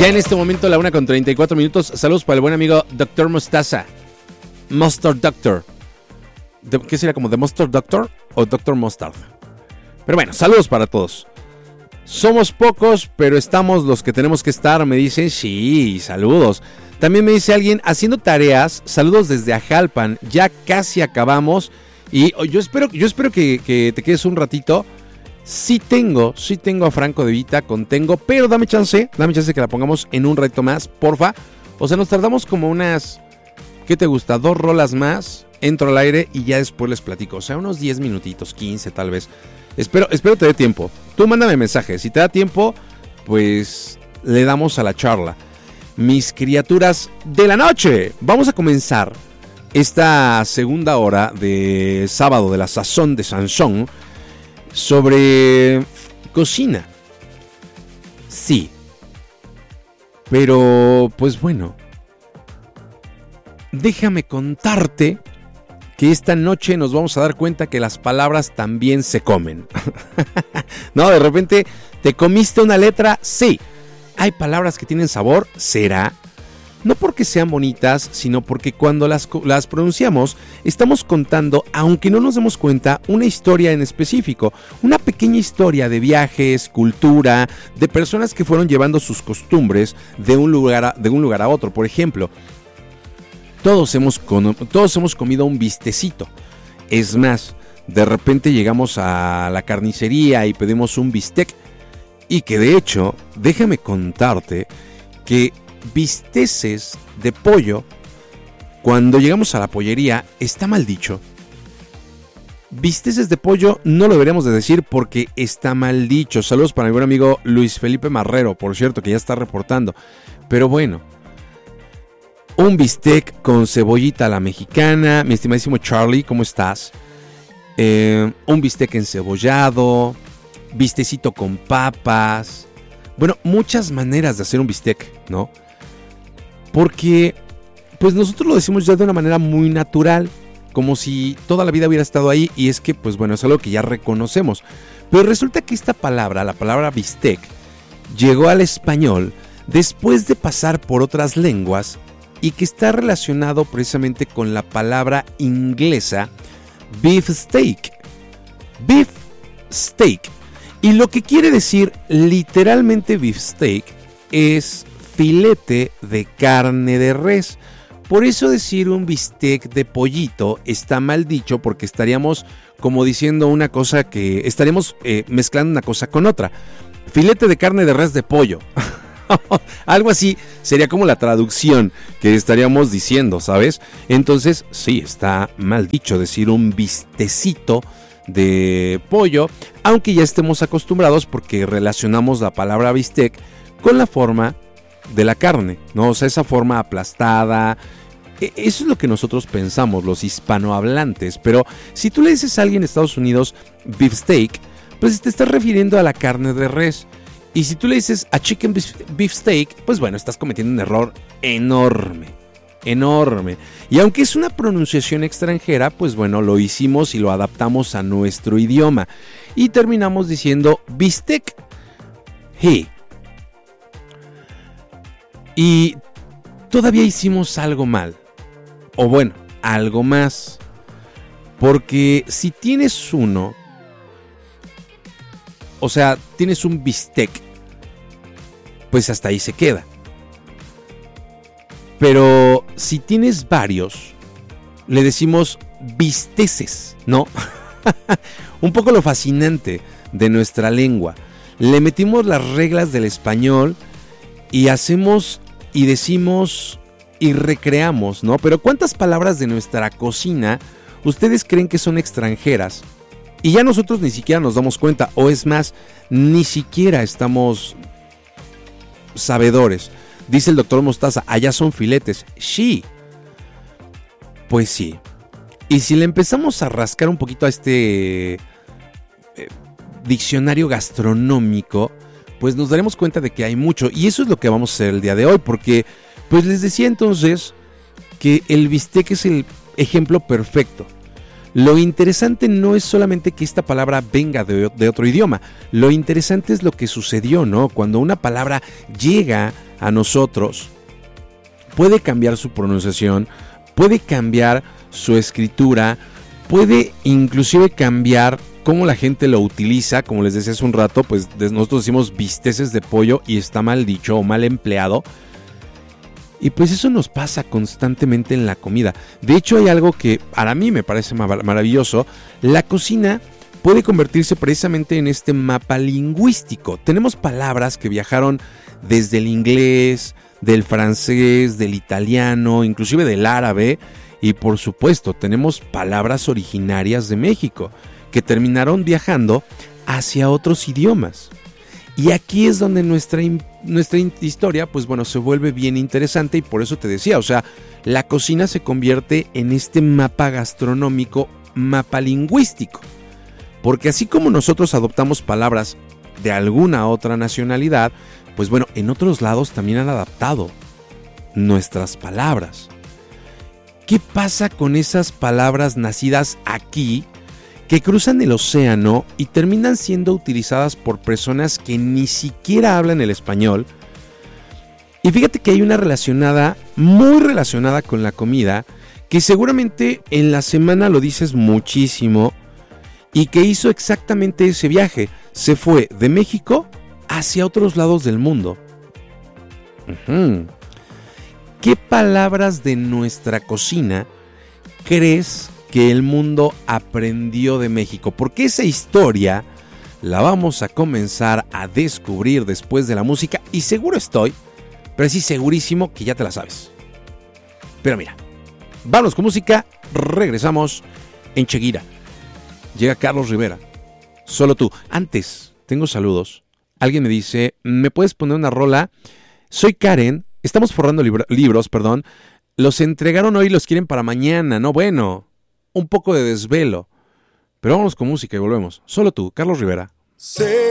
Ya en este momento la 1:34. Saludos para el buen amigo Dr. Mostaza. Mustard Doctor. ¿Qué sería como The Mustard Doctor o Dr. Mustard? Pero bueno, saludos para todos. Somos pocos, pero estamos los que tenemos que estar. Me dicen, sí, saludos. También me dice alguien, haciendo tareas, saludos desde Ajalpan. Ya casi acabamos. Y yo espero que te quedes un ratito. Sí tengo a Franco de Vita, contengo, pero dame chance que la pongamos en un reto más, porfa. O sea, nos tardamos como unas, ¿qué te gusta? 2 rolas más, entro al aire y ya después les platico. O sea, unos 10 minutitos, 15 tal vez. Espero te dé tiempo. Tú mándame mensaje, si te da tiempo, pues le damos a la charla. Mis criaturas de la noche, vamos a comenzar esta segunda hora de sábado de la Sazón de Sansón sobre cocina. Sí. Pero, pues bueno, déjame contarte que esta noche nos vamos a dar cuenta que las palabras también se comen. No, de repente, ¿te comiste una letra? Sí. ¿Hay palabras que tienen sabor? ¿Será? No porque sean bonitas, sino porque cuando las pronunciamos, estamos contando, aunque no nos demos cuenta, una historia en específico. Una pequeña historia de viajes, cultura, de personas que fueron llevando sus costumbres de un lugar a otro. Por ejemplo, todos hemos comido un bistecito. Es más, de repente llegamos a la carnicería y pedimos un bistec. Y que de hecho, déjame contarte que bisteces de pollo, cuando llegamos a la pollería, está mal dicho. Bisteces de pollo no lo deberíamos de decir porque está mal dicho. Saludos para mi buen amigo Luis Felipe Marrero, por cierto, que ya está reportando. Pero bueno, un bistec con cebollita a la mexicana. Mi estimadísimo Charlie, ¿cómo estás? Un bistec encebollado, bistecito con papas. Bueno, muchas maneras de hacer un bistec, ¿no? Porque, pues nosotros lo decimos ya de una manera muy natural, como si toda la vida hubiera estado ahí, y es que, pues bueno, es algo que ya reconocemos. Pero resulta que esta palabra, la palabra bistec, llegó al español después de pasar por otras lenguas y que está relacionado precisamente con la palabra inglesa beefsteak. Beefsteak. Y lo que quiere decir literalmente beefsteak es filete de carne de res. Por eso decir un bistec de pollito está mal dicho, porque estaríamos como diciendo una cosa que estaríamos mezclando una cosa con otra. Filete de carne de res de pollo. Algo así sería como la traducción que estaríamos diciendo, ¿sabes? Entonces sí, está mal dicho decir un bistecito de pollo, aunque ya estemos acostumbrados porque relacionamos la palabra bistec con la forma de la carne, ¿no? O sea, esa forma aplastada. Eso es lo que nosotros pensamos, los hispanohablantes. Pero si tú le dices a alguien en Estados Unidos beefsteak, pues te estás refiriendo a la carne de res. Y si tú le dices a chicken beefsteak, pues bueno, estás cometiendo un error enorme. Y aunque es una pronunciación extranjera, pues bueno, lo hicimos y lo adaptamos a nuestro idioma. Y terminamos diciendo bistec. Y todavía hicimos algo mal. O bueno, algo más. Porque si tienes uno, o sea, tienes un bistec, pues hasta ahí se queda. Pero si tienes varios, le decimos bisteces, ¿no? Un poco lo fascinante de nuestra lengua. Le metimos las reglas del español y hacemos y decimos y recreamos, ¿no? Pero ¿cuántas palabras de nuestra cocina ustedes creen que son extranjeras? Y ya nosotros ni siquiera nos damos cuenta, o es más, ni siquiera estamos sabedores. Dice el doctor Mostaza, allá son filetes. Sí. Pues sí. Y si le empezamos a rascar un poquito a este diccionario gastronómico, pues nos daremos cuenta de que hay mucho. Y eso es lo que vamos a hacer el día de hoy, porque pues les decía entonces que el bistec es el ejemplo perfecto. Lo interesante no es solamente que esta palabra venga de otro idioma, lo interesante es lo que sucedió, ¿no? Cuando una palabra llega a nosotros, puede cambiar su pronunciación, puede cambiar su escritura, puede inclusive cambiar cómo la gente lo utiliza. Como les decía hace un rato, pues nosotros decimos bisteces de pollo y está mal dicho o mal empleado. Y pues eso nos pasa constantemente en la comida. De hecho, hay algo que para mí me parece maravilloso. La cocina puede convertirse precisamente en este mapa lingüístico. Tenemos palabras que viajaron desde el inglés, del francés, del italiano, inclusive del árabe. Y por supuesto, tenemos palabras originarias de México que terminaron viajando hacia otros idiomas. Y aquí es donde nuestra historia, pues bueno, se vuelve bien interesante, y por eso te decía, o sea, la cocina se convierte en este mapa gastronómico, mapa lingüístico. Porque así como nosotros adoptamos palabras de alguna otra nacionalidad, pues bueno, en otros lados también han adaptado nuestras palabras. ¿Qué pasa con esas palabras nacidas aquí, que cruzan el océano y terminan siendo utilizadas por personas que ni siquiera hablan el español? Y fíjate que hay una muy relacionada con la comida, que seguramente en la semana lo dices muchísimo, y que hizo exactamente ese viaje. Se fue de México hacia otros lados del mundo. ¿Qué palabras de nuestra cocina crees que el mundo aprendió de México? Porque esa historia la vamos a comenzar a descubrir después de la música, y seguro estoy, pero sí segurísimo que ya te la sabes. Pero mira, vamos con música, regresamos enseguida. Llega Carlos Rivera, Solo tú. Antes, tengo saludos. Alguien me dice, ¿me puedes poner una rola? Soy Karen, estamos forrando libros, los entregaron hoy y los quieren para mañana. No, bueno, un poco de desvelo. Pero vámonos con música y volvemos. Solo tú, Carlos Rivera. Sé